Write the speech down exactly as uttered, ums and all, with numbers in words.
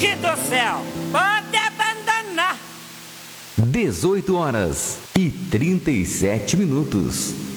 Gente do céu, pode abandonar. dezoito horas e trinta e sete minutos.